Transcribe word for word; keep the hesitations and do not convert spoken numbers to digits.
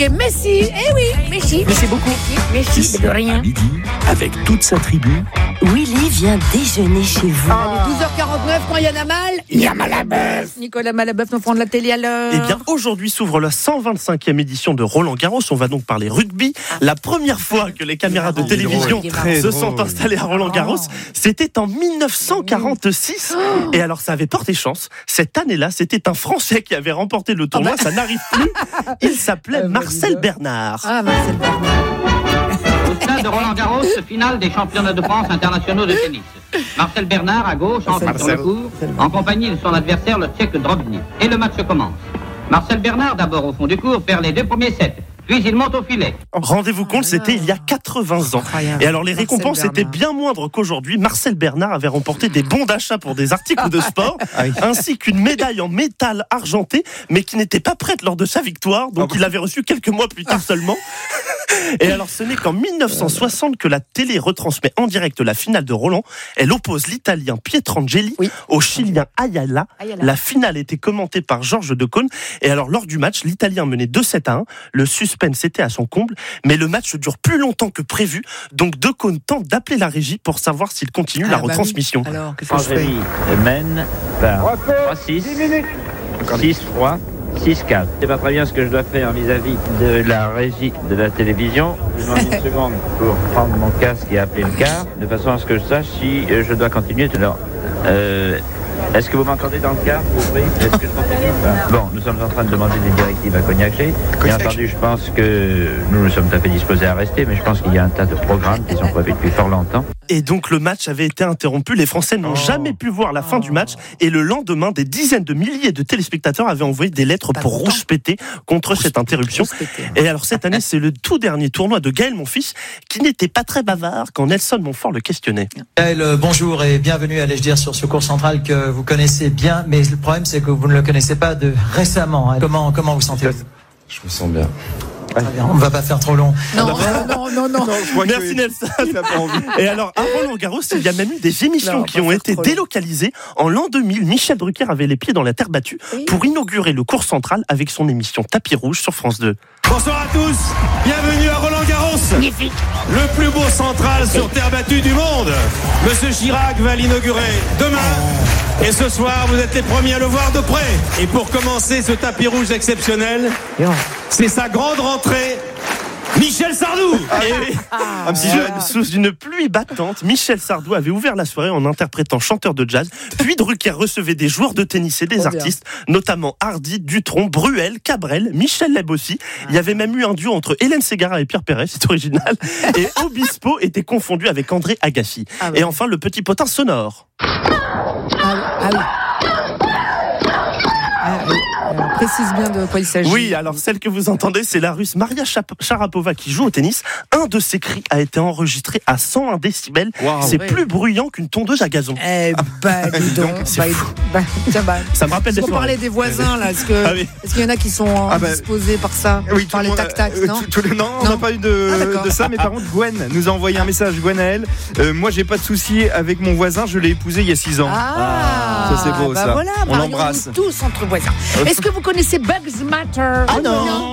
Enrique Messi. Eh oui, Messi. Merci beaucoup. Messi, Messi de rien. À midi, avec toute sa tribu, Willy vient déjeuner chez vous. Allez, douze heures quarante-neuf, quand il y en a mal, il y a Malabeuf. Nicolas Malabeuf nous prend de la télé à l'heure. Eh bien, aujourd'hui s'ouvre la cent vingt-cinquième édition de Roland Garros. On va donc parler rugby. La première fois que les caméras de télévision se sont installées à Roland Garros, c'était en dix-neuf cent quarante-six. Et alors, ça avait porté chance. Cette année-là, c'était un Français qui avait remporté le tournoi. Ça n'arrive plus. Il s'appelait Marcel Bernard. Ah, Marcel Bernard. Au stade de Roland Garros, finale des championnats de France internationaux de tennis. Marcel Bernard à gauche entre sur le court, en compagnie de son adversaire le Tchèque Drobny. Et le match commence. Marcel Bernard, d'abord au fond du court, perd les deux premiers sets. Puis il monte au filet. Rendez-vous compte, c'était il y a quatre-vingts ans. Et alors les récompenses Marcel étaient bien moindres qu'aujourd'hui. Marcel Bernard avait remporté des bons d'achat pour des articles de sport, ainsi qu'une médaille en métal argenté, mais qui n'était pas prête lors de sa victoire. Donc il l'avait reçue quelques mois plus tard seulement. Et alors ce n'est qu'en dix-neuf cent soixante que la télé retransmet en direct la finale de Roland. Elle oppose l'Italien Pietrangeli oui. au Chilien Ayala. Ayala. La finale était commentée par Georges Decaune. Et alors lors du match, l'Italien menait deux sept à un. Le suspense était à son comble, mais le match dure plus longtemps que prévu. Donc Decaune tente d'appeler la régie pour savoir s'il continue ah, la bah retransmission. Oui. Alors, qu'est-ce que je fais ? mène par trois six, six trois. six quatre. Je ne sais pas très bien ce que je dois faire vis-à-vis de la régie de la télévision. Je demande une seconde pour prendre mon casque et appeler le quart, de façon à ce que je sache si je dois continuer tout à l'heure. Euh, est-ce que vous m'entendez dans le quart ? Oui. Est-ce que je continue ? Bon, nous sommes en train de demander des directives à Cognac-Lé. Bien entendu, je pense que nous nous sommes tout à fait disposés à rester, mais je pense qu'il y a un tas de programmes qui sont prévus depuis fort longtemps. Et donc le match avait été interrompu, les Français n'ont oh. jamais pu voir la fin oh. du match, et le lendemain, des dizaines de milliers de téléspectateurs avaient envoyé des lettres Pas pour rouge péter contre rouge cette interruption. Péter, hein. Et alors cette année, c'est le tout dernier tournoi de Gaël Monfils, qui n'était pas très bavard quand Nelson Montfort le questionnait. Gaël, euh, bonjour et bienvenue, allais-je dire, sur ce cours central que vous connaissez bien, mais le problème c'est que vous ne le connaissez pas de récemment. Hein. Comment, comment vous sentez-vous ? Je me sens bien. On ne va pas faire trop long. Non, non, non, non, non. non Merci Nelson. Et alors, à Roland Garros, il y a même eu des émissions non, qui ont été délocalisées. En l'an deux mille, Michel Drucker avait les pieds dans la terre battue oui. pour inaugurer le cours central avec son émission Tapis Rouge sur France deux. Bonsoir à tous, bienvenue à Roland Garros. Magnifique. Le plus beau central sur terre battue du monde. Monsieur Chirac va l'inaugurer demain. Et ce soir, vous êtes les premiers à le voir de près. Et pour commencer ce tapis rouge exceptionnel, c'est sa grande rentrée, Michel Sardou. Et ah, ah, ah. Sous une pluie battante, Michel Sardou avait ouvert la soirée en interprétant chanteur de jazz. Puis Drucker recevait des joueurs de tennis et des oh artistes, bien. notamment Hardy, Dutronc, Bruel, Cabrel, Michel Leb aussi. Ah. Il y avait même eu un duo entre Hélène Ségara et Pierre Perret, c'est original. Et Obispo était confondu avec André Agassi. Ah, ouais. Et enfin, le petit potin sonore. Ah, ah oui. Ah, oui. Alors, précise bien de quoi il s'agit. Oui, alors celle que vous entendez, c'est la Russe Maria Sharapova qui joue au tennis. Un de ses cris a été enregistré à cent un décibels. Wow, c'est oui. plus bruyant qu'une tondeuse à gazon. Eh ben, dis donc. Bah, bah, tiens, bah, ça me rappelle des soirées. On parlait des voisins, là. Est-ce, que, ah, oui. est-ce qu'il y en a qui sont ah, bah, disposés par ça oui, par les tac-tac, euh, non tout, tout, Non, on n'a pas eu de, ah, de ça, mais par contre, Gwen nous a envoyé un message. Gwen à elle. Euh, moi, j'ai pas de souci avec mon voisin, je l'ai épousé il y a six ans. Ah, ah ça c'est beau, bah ça. Voilà, on l'embrasse. Tous entre voisins. Est-ce que vous connaissez Bugs Matter? Ah non.